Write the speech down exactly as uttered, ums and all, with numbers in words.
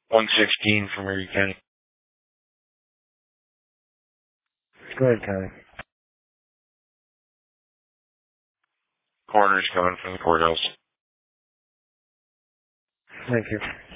one sixteen from Erie County. Go ahead, Connie. Coroner's coming from the courthouse. Thank you.